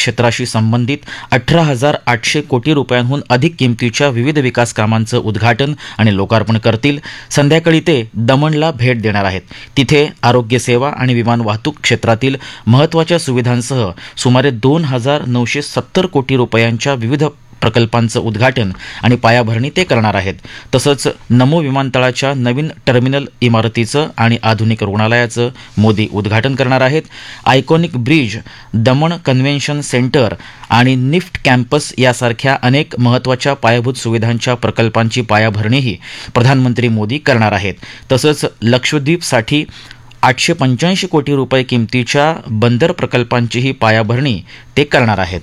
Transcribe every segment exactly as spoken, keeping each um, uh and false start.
क्षेत्राशी संबंधित अठरा हजार आठशे कोटी रुपयांहून अधिक किमतीच्या विविध विकास कामांचं उद्घाटन आणि लोकार्पण करतील. संध्याकाळी ते दमणला भेट देणार आहेत. तिथे आरोग्य सेवा आणि विमान वाहतूक क्षेत्रातील महत्त्वाच्या सुविधांसह सुमारे दोन हजार नऊशे सत्तर कोटी रुपयांच्या विविध प्रकल्पांचं उद्घाटन आणि पायाभरणी ते करणार आहेत. तसंच नमो विमानतळाच्या नवीन टर्मिनल इमारतीचं आणि आधुनिक रुग्णालयाचं मोदी उद्घाटन करणार आहेत. Iconic bridge, Daman convention centre आणि निफ्ट कॅम्पस यासारख्या अनेक महत्त्वाच्या पायाभूत सुविधांच्या प्रकल्पांची पायाभरणीही प्रधानमंत्री मोदी करणार आहेत. तसंच लक्षद्वीपसाठी आठशे पंच्याऐंशी कोटी रुपये किमतीच्या बंदर प्रकल्पांचीही पायाभरणी ते करणार आहेत.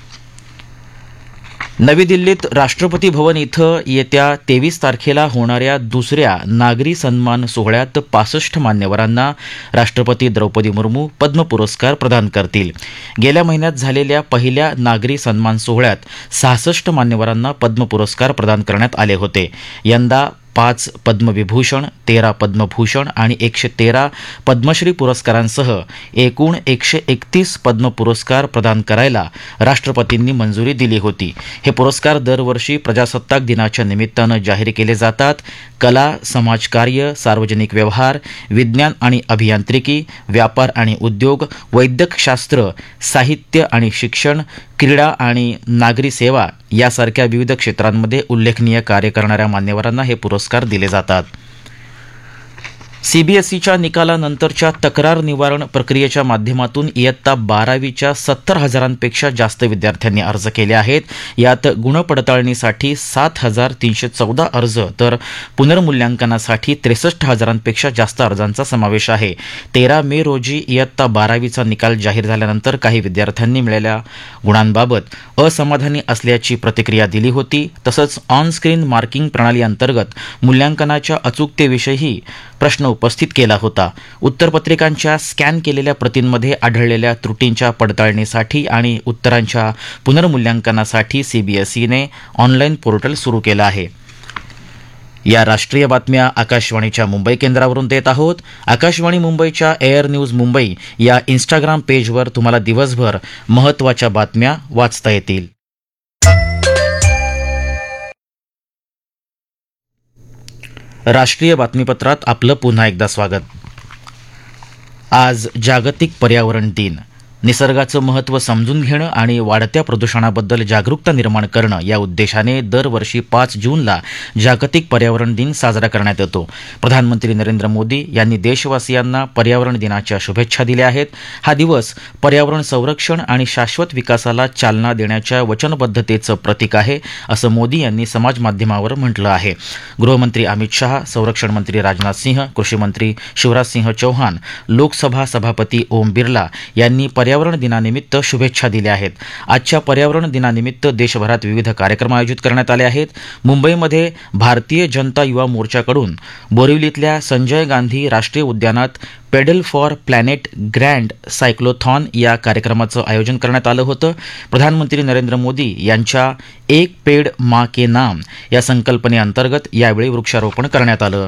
नवी दिल्लीत राष्ट्रपती भवन इथं येत्या तेवीस तारखेला होणाऱ्या दुसऱ्या नागरी सन्मान सोहळ्यात पासष्ट मान्यवरांना राष्ट्रपती द्रौपदी मुर्मू पद्म पुरस्कार प्रदान करतील. गेल्या महिन्यात झालेल्या पहिल्या नागरी सन्मान सोहळ्यात सहासष्ट मान्यवरांना पद्म पुरस्कार प्रदान करण्यात आले होते. यंदा पाच पद्मविभूषण, तेरा पद्मभूषण आणि एकशे तेरा पद्मश्री पुरस्कारांसह एकूण एकशे एकतीस पद्म पुरस्कार प्रदान करायला राष्ट्रपतींनी मंजुरी दिली होती. हे पुरस्कार दरवर्षी प्रजासत्ताक दिनाच्या निमित्तानं जाहीर केले जातात. कला, समाजकार्य, सार्वजनिक व्यवहार, विज्ञान आणि अभियांत्रिकी, व्यापार आणि उद्योग, वैद्यकशास्त्र, साहित्य आणि शिक्षण, क्रीडा आणि नागरी सेवा यासारख्या विविध क्षेत्रांमध्ये उल्लेखनीय कार्य करणाऱ्या मान्यवरांना हे पुरस्कार दिले जातात. सीबीएसईच्या निकालानंतरच्या तक्रार निवारण प्रक्रियेच्या माध्यमातून इयत्ता बारावीच्या सत्तर हजारांपेक्षा जास्त विद्यार्थ्यांनी अर्ज केले आहेत. यात गुणपडताळणीसाठी सात हजार तीनशे चौदा अर्ज तर पुनर्मूल्यांकनासाठी त्रेसष्ट हजारांपेक्षा जास्त अर्जांचा समावेश आहे. तेरा मे रोजी इयत्ता बारावीचा निकाल जाहीर झाल्यानंतर काही विद्यार्थ्यांनी मिळालेल्या गुणांबाबत असमाधानी असल्याची प्रतिक्रिया दिली होती. तसंच ऑन स्क्रीन मार्किंग प्रणाली अंतर्गत मूल्यांकनाच्या अचूकतेविषयी प्रश्न उपस्थित केला होता. उत्तरपत्रिकांच्या स्कॅन केलेल्या प्रतींमध्ये आढळलेल्या त्रुटींच्या पडताळणीसाठी आणि उत्तरांच्या पुनर्मूल्यांकनासाठी सीबीएसईने ऑनलाईन पोर्टल सुरू केलं आहे. या राष्ट्रीय बातम्या आकाशवाणीच्या मुंबई केंद्रावरून देत आहोत. आकाशवाणी मुंबईच्या एअर न्यूज मुंबई या इंस्टाग्राम पेजवर तुम्हाला दिवसभर महत्त्वाच्या बातम्या वाचता येतील. राष्ट्रीय बातमीपत्रात आपलं पुन्हा एकदा स्वागत. आज जागतिक पर्यावरण दिन. निसर्गाचं महत्त्व समजून घेणं आणि वाढत्या प्रदूषणाबद्दल जागरूकता निर्माण करणं या उद्देशाने दरवर्षी पाच जूनला जागतिक पर्यावरण दिन साजरा करण्यात येतो. प्रधानमंत्री नरेंद्र मोदी यांनी देशवासियांना पर्यावरण दिनाच्या शुभेच्छा दिल्या आहेत. हा दिवस पर्यावरण संरक्षण आणि शाश्वत विकासाला चालना देण्याच्या वचनबद्धतेचं प्रतीक आहे, असं मोदी यांनी समाजमाध्यमावर म्हटलं आहे. गृहमंत्री अमित शहा, संरक्षण मंत्री राजनाथ सिंह, कृषी मंत्री शिवराज सिंह चौहान, लोकसभा सभापती ओम बिर्ला यांनी पर्यावरण दिनानिमित्त शुभेच्छा दिल्या आहेत. आजच्या पर्यावरण दिनानिमित्त देशभरात विविध कार्यक्रम आयोजित करण्यात आले आहेत. मुंबईमध्ये भारतीय जनता युवा मोर्चाकडून बोरिवलीतल्या संजय गांधी राष्ट्रीय उद्यानात pedal for planet grand cyclothon या कार्यक्रमाचं आयोजन करण्यात आलं होतं. प्रधानमंत्री नरेंद्र मोदी यांच्या एक पेड माँ के नाम या संकल्पनेअंतर्गत यावेळी वृक्षारोपण करण्यात आलं.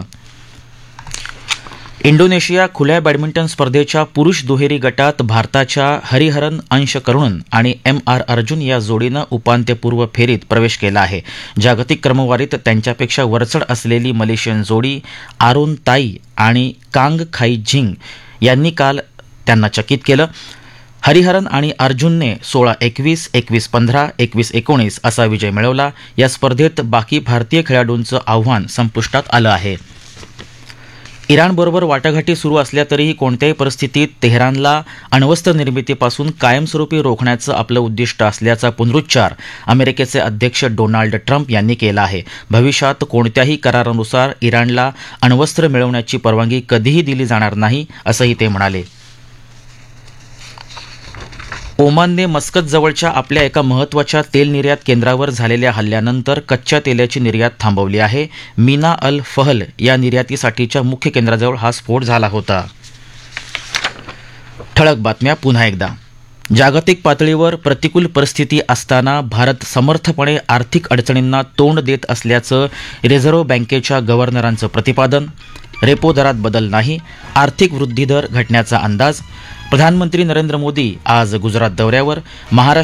इंडोनेशिया खुल्या बॅडमिंटन स्पर्धेच्या पुरुष दुहेरी गटात भारताच्या हरिहरन अंश करुणन आणि एम आर अर्जुन या जोडीनं उपांत्यपूर्व फेरीत प्रवेश केला आहे. जागतिक क्रमवारीत त्यांच्यापेक्षा वरचढ असलेली मलेशियन जोडी आरोन ताई आणि कांग खाई झिंग यांनी काल त्यांना चकित केलं. हरिहरन आणि अर्जुनने सोळा एकवीस, एकवीस पंधरा, एकवीस एकोणीस असा विजय मिळवला. या स्पर्धेत बाकी भारतीय खेळाडूंचं आव्हान संपुष्टात आलं आहे. इराणबरोबर वाटाघाटी सुरू असल्या तरीही कोणत्याही परिस्थितीत तेहरानला अण्वस्त्र निर्मितीपासून कायमस्वरूपी रोखण्याचं आपलं उद्दिष्ट असल्याचा पुनरुच्चार अमेरिकेचे अध्यक्ष डोनाल्ड ट्रम्प यांनी केला आहे. भविष्यात कोणत्याही करारानुसार इराणला अण्वस्त्र मिळवण्याची परवानगी कधीही दिली जाणार नाही, असंही ते म्हणाले. ओमानने मस्कत जवळच्या आपल्या एका महत्त्वाच्या तेल निर्यात केंद्रावर झालेल्या हल्ल्यानंतर कच्च्या तेलाची निर्यात थांबवली आहे. मीना अल फहल या निर्यातीसाठीच्या मुख्य केंद्राजवळ हा स्फोट झाला होता. ठळक बातम्या पुन्हा एकदा. जागतिक पातळीवर प्रतिकूल परिस्थिती असताना भारत समर्थपणे आर्थिक अडचणींना तोंड देत असल्याचं रिझर्व्ह बँकेच्या गव्हर्नरांचं प्रतिपादन. रेपो दरात बदल नाही, आर्थिक वृद्धी दर घटण्याचा अंदाज. प्रधानमंत्री नरेंद्र मोदी आज गुजरात दौऱ्यावर. महाराष्ट्र